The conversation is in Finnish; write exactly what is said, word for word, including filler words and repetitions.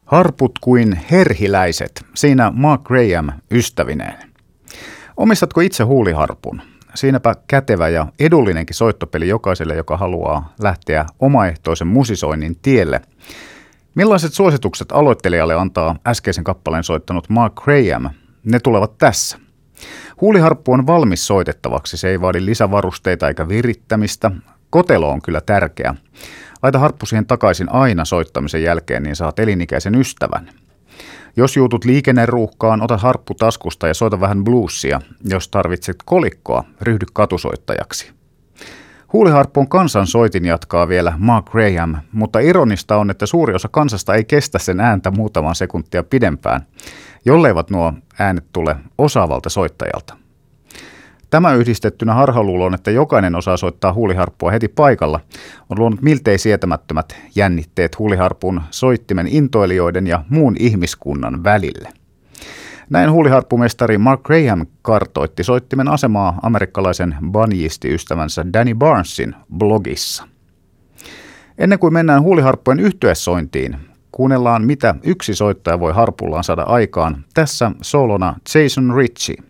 Harput kuin herhiläiset, siinä Mark Graham ystävineen. Omistatko itse huuliharpun? Siinäpä kätevä ja edullinenkin soittopeli jokaiselle, joka haluaa lähteä omaehtoisen musisoinnin tielle. Millaiset suositukset aloittelijalle antaa äskeisen kappaleen soittanut Mark Graham? Ne tulevat tässä. Huuliharppu on valmis soitettavaksi, se ei vaadi lisävarusteita eikä virittämistä. Kotelo on kyllä tärkeä. Laita harppu siihen takaisin aina soittamisen jälkeen, niin saat elinikäisen ystävän. Jos juutut liikenneruuhkaan, ota harppu taskusta ja soita vähän bluesia. Jos tarvitset kolikkoa, ryhdy katusoittajaksi. Huuliharppu on kansansoitin, jatkaa vielä Mark Graham, mutta ironista on, että suuri osa kansasta ei kestä sen ääntä muutaman sekuntia pidempään, jolleivat nuo äänet tule osaavalta soittajalta. Tämä yhdistettynä harhaluuloon, että jokainen osaa soittaa huuliharppua heti paikalla, on luonut miltei sietämättömät jännitteet huuliharpun soittimen intoilijoiden ja muun ihmiskunnan välille. Näin huuliharppumestari Mark Graham kartoitti soittimen asemaa amerikkalaisen banjistiystävänsä Danny Barnesin blogissa. Ennen kuin mennään huuliharppujen yhtyesointiin, kuunnellaan mitä yksi soittaja voi harpullaan saada aikaan. Tässä solona Jason Ritchie.